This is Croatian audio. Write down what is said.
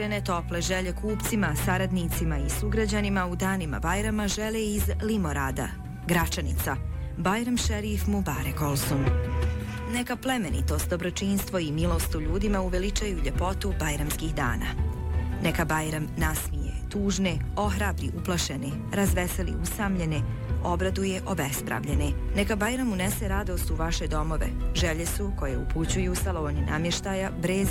Tople želje kupcima, saradnicima i sugrađanima u danima Bajrama žele iz Limorada, Gračanica. Bajram šerif Mubarek Olsun. Neka plemenitost, dobročinstvo i milost u ljudima uveličaju ljepotu bajramskih dana. Neka Bajram nasmije tužne, ohrabri uplašene, razveseli usamljene, obraduje obespravljene. Neka Bajram unese radost u vaše domove. Želje su koje upućuju saloni namještaja, brezi